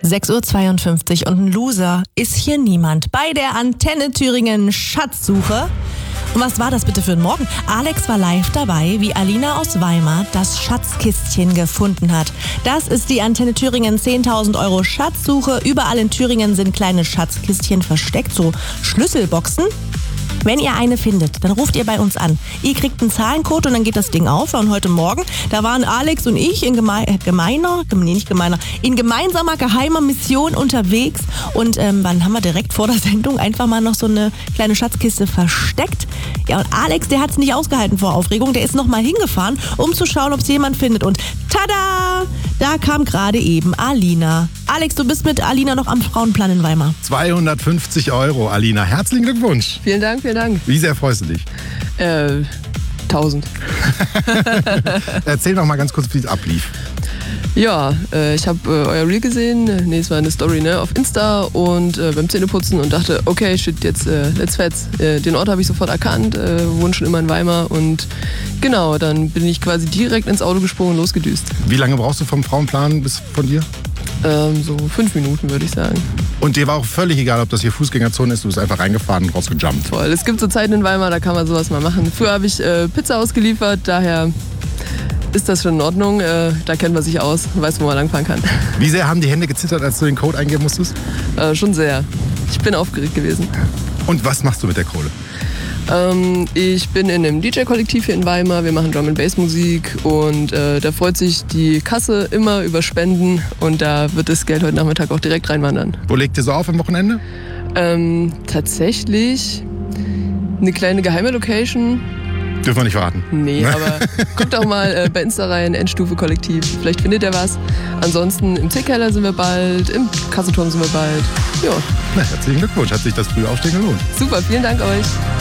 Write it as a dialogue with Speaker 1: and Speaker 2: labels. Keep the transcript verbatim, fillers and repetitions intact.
Speaker 1: sechs Uhr zweiundfünfzig und ein Loser ist hier niemand bei der Antenne Thüringen Schatzsuche. Und was war das bitte für ein Morgen? Alex war live dabei, wie Alina aus Weimar das Schatzkistchen gefunden hat. Das ist die Antenne Thüringen zehntausend Euro Schatzsuche. Überall in Thüringen sind kleine Schatzkistchen versteckt, so Schlüsselboxen. Wenn ihr eine findet, dann ruft ihr bei uns an. Ihr kriegt einen Zahlencode und dann geht das Ding auf. Und heute Morgen, da waren Alex und ich in geme- äh, gemeiner, nee, nicht gemeiner, in gemeinsamer geheimer Mission unterwegs. Und ähm, dann haben wir direkt vor der Sendung einfach mal noch so eine kleine Schatzkiste versteckt. Ja, und Alex, der hat es nicht ausgehalten vor Aufregung. Der ist nochmal hingefahren, um zu schauen, ob es jemand findet. Und tada! Da kam gerade eben Alina. Alex, du bist mit Alina noch am Frauenplan in Weimar.
Speaker 2: zweihundertfünfzig Euro, Alina. Herzlichen Glückwunsch.
Speaker 3: Vielen Dank, vielen Dank.
Speaker 2: Wie sehr freust du dich?
Speaker 3: Äh, tausend.
Speaker 2: Erzähl doch mal ganz kurz, wie es ablief.
Speaker 3: Ja, äh, ich habe äh, euer Reel gesehen, nee, es war eine Story, ne, auf Insta und äh, beim Zähneputzen und dachte, okay, shit, jetzt äh, let's fetz. Äh, den Ort habe ich sofort erkannt, äh, wohne schon immer in Weimar und genau, dann bin ich quasi direkt ins Auto gesprungen und losgedüst.
Speaker 2: Wie lange brauchst du vom Frauenplan bis von dir?
Speaker 3: Ähm, so fünf Minuten, würde ich sagen.
Speaker 2: Und dir war auch völlig egal, ob das hier Fußgängerzone ist, du bist einfach reingefahren und rausgejumpt.
Speaker 3: Voll, es gibt so Zeiten in Weimar, da kann man sowas mal machen. Früher habe ich äh, Pizza ausgeliefert, daher ist das schon in Ordnung. Äh, da kennt man sich aus, weiß, wo man langfahren kann.
Speaker 2: Wie sehr haben die Hände gezittert, als du den Code eingeben musstest?
Speaker 3: Äh, schon sehr. Ich bin aufgeregt gewesen.
Speaker 2: Und was machst du mit der Kohle?
Speaker 3: Ähm, ich bin in einem D J-Kollektiv hier in Weimar. Wir machen Drum and Bass Musik und äh, da freut sich die Kasse immer über Spenden und da wird das Geld heute Nachmittag auch direkt reinwandern.
Speaker 2: Wo legt ihr so auf am Wochenende?
Speaker 3: Ähm, tatsächlich eine kleine geheime Location.
Speaker 2: Dürfen wir nicht verraten.
Speaker 3: Nee, aber guckt auch mal äh, bei Insta rein, Endstufe Kollektiv. Vielleicht findet ihr was. Ansonsten im C-Keller sind wir bald, im Kasseturm sind wir bald. Ja.
Speaker 2: Na, herzlichen Glückwunsch, hat sich das Frühaufstehen gelohnt.
Speaker 3: Super, vielen Dank euch.